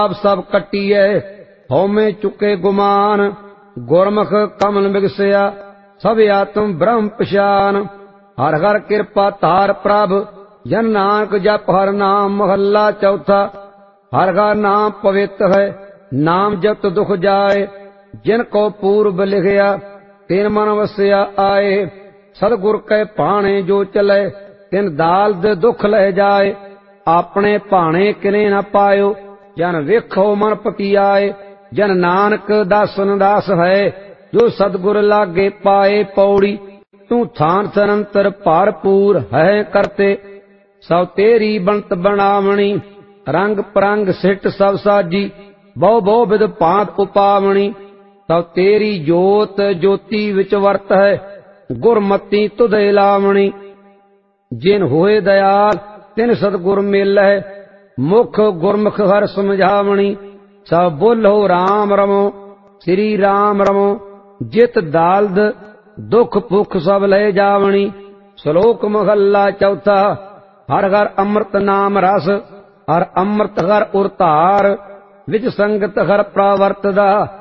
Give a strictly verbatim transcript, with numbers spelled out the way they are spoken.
ਆਪ ਸਭ ਕੱਟੀਐ ਹਉਮੈ ਚੁੱਕੇ ਗੁਮਾਨ। ਗੁਰਮੁਖ ਕਮਲ ਬਿਗਸਿਆ ਸਭ ਆਤਮ ਬ੍ਰਹਮ ਪਛਾਨ। ਹਰ ਹਰ ਕਿਰਪਾ ਧਾਰ ਪ੍ਰਭ ਜਨ ਨਾਨਕ ਜਪ ਹਰ ਨਾਮ। ਮਹੱਲਾ ਚੌਥਾ। ਹਰ ਹਰ ਨਾਮ ਪਵਿੱਤ ਹੈ ਨਾਮ ਜਪਤ ਦੁਖ ਜਾਏ। ਜਿਨ ਕੋ ਪੂਰਬ ਲਿਖਿਆ ਤਿਨ ਮਨ ਵਸਿਆ ਆਏ। ਸਤਿਗੁਰ ਕੈ ਭਾਣੇ ਜੋ ਚਲੈ ਤਿਨ ਦਾਲਦ ਦੁਖ ਲੈ ਜਾਏ। ਆਪਣੇ ਭਾਣੇ ਕਿਨੇ ਨਾ ਪਾਇਓ ਜਨ ਵੇਖੋ ਮਨ ਪਤੀਆਏ। ਜਨ ਨਾਨਕ ਦਾਸਨ ਦਾਸ ਹੈ ਜੋ ਸਤਿਗੁਰ ਲਾਗੇ ਪਾਏ। ਪੌੜੀ ਤੂੰ ਥਾਨ ਸਰੰਤਰ ਭਰਪੂਰ ਹੈ ਕਰਤੇ ਸਭ ਤੇਰੀ ਬਣਤ ਬਣਾਵਣੀ। ਰੰਗ ਪਰੰਗ ਸਿੱਟ ਸਭ ਸਾਜੀ ਬਹੁ ਬਹੁ ਵਿਧ ਭਾਂਤ ਉਪਾਵਣੀ। ਸਭ ਤੇਰੀ ਜੋਤ ਜੋਤੀ ਵਿੱਚ ਵਰਤ ਹੈ ਗੁਰਮਤੀ ਤੁਧੇ ਲਾਵਣੀ। ਜਿਨ ਹੋਏ ਦਇਆਲ ਤਿਨ ਸਤਿਗੁਰ ਮਿਲੈ ਮੁਖ ਗੁਰਮੁਖ ਹਰ ਸਮਝਾਵਣੀ। ਸਭ ਬੋਲੋ ਰਾਮ ਰਮੋ ਸ੍ਰੀ ਰਾਮ ਰਮੋ ਜਿਤ ਦਾਲਦ ਦੁਖ ਭੁਖ ਸਭ ਲੈ ਜਾਵਣੀ। ਸ਼ਲੋਕ ਮਹੱਲਾ ਚੌਥਾ। ਹਰ ਹਰ ਅੰਮ੍ਰਿਤ ਨਾਮ ਰਸ ਹਰ ਅੰਮ੍ਰਿਤ ਹਰ ਉਰ ਧਾਰ। ਵਿੱਚ ਸੰਗਤ ਹਰ ਪ੍ਰਾਵਰਤ ਦਾ